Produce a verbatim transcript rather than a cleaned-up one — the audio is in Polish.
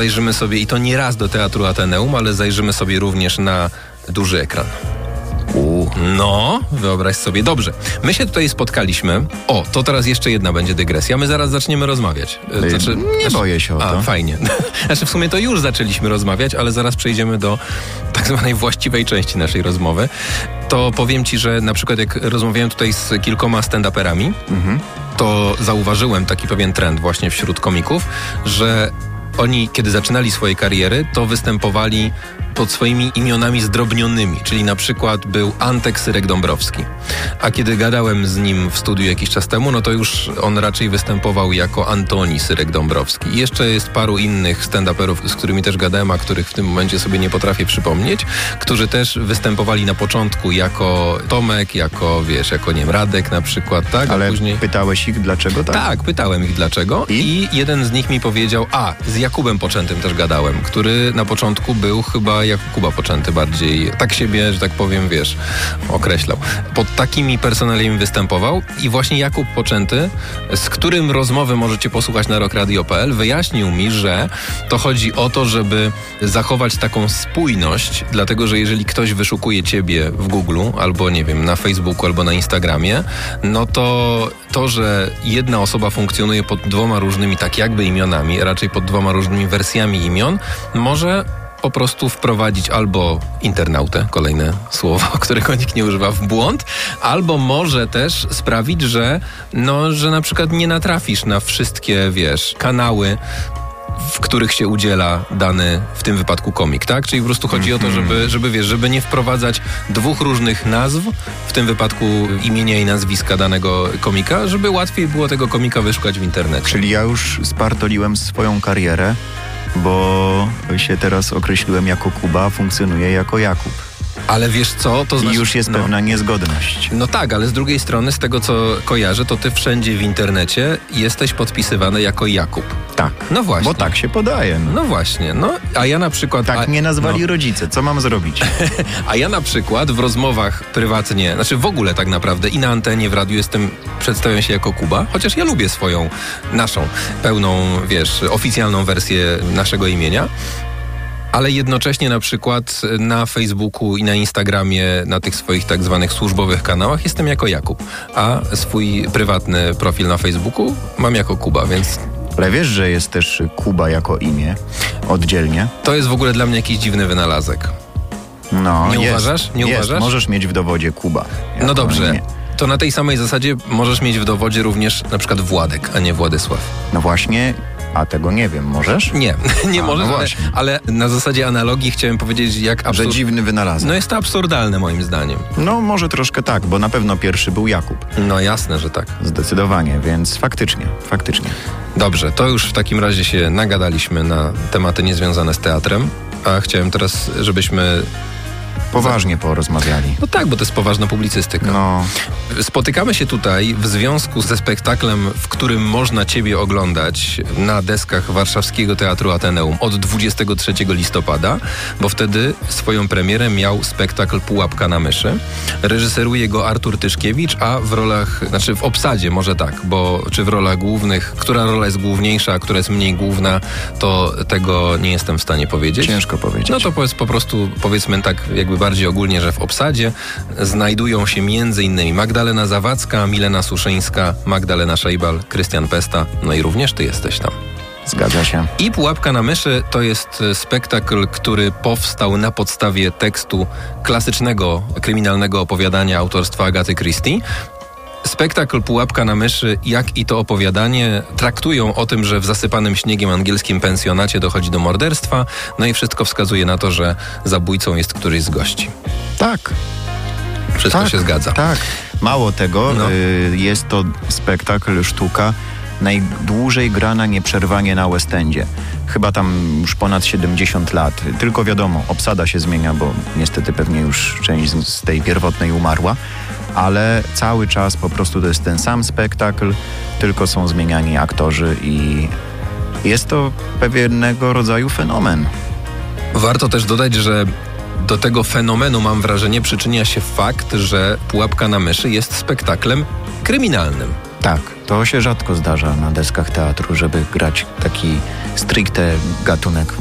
Zajrzymy sobie, i to nie raz, do Teatru Ateneum, ale zajrzymy sobie również na duży ekran. U. No, wyobraź sobie. Dobrze, my się tutaj spotkaliśmy. O, to teraz jeszcze jedna będzie dygresja. My zaraz zaczniemy rozmawiać. Znaczy, nie znaczy, boję się o a, to. Fajnie. Znaczy w sumie to już zaczęliśmy rozmawiać, ale zaraz przejdziemy do tak zwanej właściwej części naszej rozmowy. To powiem ci, że na przykład jak rozmawiałem tutaj z kilkoma stand-uperami, mhm. to zauważyłem taki pewien trend właśnie wśród komików, że oni, kiedy zaczynali swoje kariery, to występowali pod swoimi imionami zdrobnionymi, czyli na przykład był Antek Syrek-Dąbrowski. A kiedy gadałem z nim w studiu jakiś czas temu, no to już on raczej występował jako Antoni Syrek-Dąbrowski. I jeszcze jest paru innych stand-uperów, z którymi też gadałem, a których w tym momencie sobie nie potrafię przypomnieć, którzy też występowali na początku jako Tomek, jako, wiesz, jako, nie wiem, Radek na przykład, tak? Ale a później... pytałeś ich dlaczego, tak? Tak, pytałem ich dlaczego. I? I jeden z nich mi powiedział, a, z Jakubem Poczętym też gadałem, który na początku był chyba jak Kuba Poczęty bardziej, tak siebie, że tak powiem, wiesz, określał. Pod takimi personaliami występował i właśnie Jakub Poczęty, z którym rozmowy możecie posłuchać na rockradio kropka p l, wyjaśnił mi, że to chodzi o to, żeby zachować taką spójność, dlatego, że jeżeli ktoś wyszukuje ciebie w Google, albo nie wiem, na Facebooku, albo na Instagramie, no to to, że jedna osoba funkcjonuje pod dwoma różnymi tak jakby imionami, raczej pod dwoma różnymi wersjami imion, może po prostu wprowadzić albo internautę, kolejne słowo, którego nikt nie używa, w błąd, albo może też sprawić, że no, że na przykład nie natrafisz na wszystkie, wiesz, kanały, w których się udziela dany, w tym wypadku komik, tak? Czyli po prostu chodzi mm-hmm. o to, żeby, żeby, wiesz, żeby nie wprowadzać dwóch różnych nazw, w tym wypadku imienia i nazwiska danego komika, żeby łatwiej było tego komika wyszukać w internecie. Czyli ja już spartoliłem swoją karierę, bo się teraz określiłem jako Kuba, funkcjonuję jako Jakub. Ale wiesz co? To znaczy, I już jest no, pewna niezgodność. No tak, ale z drugiej strony, z tego co kojarzę, to ty wszędzie w internecie jesteś podpisywany jako Jakub. Tak. No właśnie. Bo tak się podaje. No, no właśnie. No, a ja na przykład... Tak a, mnie nazwali no. rodzice. Co mam zrobić? A ja na przykład w rozmowach prywatnie, znaczy w ogóle tak naprawdę i na antenie, w radiu jestem, przedstawiam się jako Kuba, chociaż ja lubię swoją, naszą, pełną, wiesz, oficjalną wersję naszego imienia. Ale jednocześnie na przykład na Facebooku i na Instagramie, na tych swoich tak zwanych służbowych kanałach jestem jako Jakub, a swój prywatny profil na Facebooku mam jako Kuba, więc... Ale wiesz, że jest też Kuba jako imię oddzielnie? To jest w ogóle dla mnie jakiś dziwny wynalazek. No, nie jest, uważasz? Nie jest. uważasz? Możesz mieć w dowodzie Kuba. No dobrze. Imię. To na tej samej zasadzie możesz mieć w dowodzie również na przykład Władek, a nie Władysław. No właśnie, a tego nie wiem. Możesz? Nie, nie a, możesz, no ale, ale na zasadzie analogii chciałem powiedzieć, jak absurd... Że dziwny wynalazek. No jest to absurdalne moim zdaniem. No może troszkę tak, bo na pewno pierwszy był Jakub. No jasne, że tak. Zdecydowanie, więc faktycznie, faktycznie. Dobrze, to już w takim razie się nagadaliśmy na tematy niezwiązane z teatrem, a chciałem teraz, żebyśmy... Poważnie porozmawiali. No tak, bo to jest poważna publicystyka. No. Spotykamy się tutaj w związku ze spektaklem, w którym można ciebie oglądać na deskach Warszawskiego Teatru Ateneum od dwudziestego trzeciego listopada, bo wtedy swoją premierę miał spektakl Pułapka na myszy. Reżyseruje go Artur Tyszkiewicz, a w rolach, znaczy w obsadzie może tak, bo czy w rolach głównych, która rola jest główniejsza, a która jest mniej główna, to tego nie jestem w stanie powiedzieć. Ciężko powiedzieć. No to powiedz, po prostu powiedzmy tak jakby bardziej ogólnie, że w obsadzie znajdują się między innymi Magdalena Zawadzka, Milena Suszyńska, Magdalena Szejbal, Krystian Pesta, no i również ty jesteś tam. Zgadza się. I Pułapka na myszy to jest spektakl, który powstał na podstawie tekstu klasycznego kryminalnego opowiadania autorstwa Agaty Christie. Spektakl Pułapka na myszy, jak i to opowiadanie traktują o tym, że w zasypanym śniegiem angielskim pensjonacie dochodzi do morderstwa, no i wszystko wskazuje na to, że zabójcą jest któryś z gości. Tak. Wszystko tak, się zgadza. Tak. Mało tego, no. y, jest to spektakl, sztuka najdłużej grana nieprzerwanie na West Endzie. Chyba tam już ponad siedemdziesiąt lat. Tylko wiadomo, obsada się zmienia, bo niestety pewnie już część z, z tej pierwotnej umarła. Ale cały czas po prostu to jest ten sam spektakl, tylko są zmieniani aktorzy i jest to pewnego rodzaju fenomen. Warto też dodać, że do tego fenomenu, mam wrażenie, przyczynia się fakt, że Pułapka na myszy jest spektaklem kryminalnym. Tak, To się rzadko zdarza na deskach teatru, żeby grać taki stricte gatunek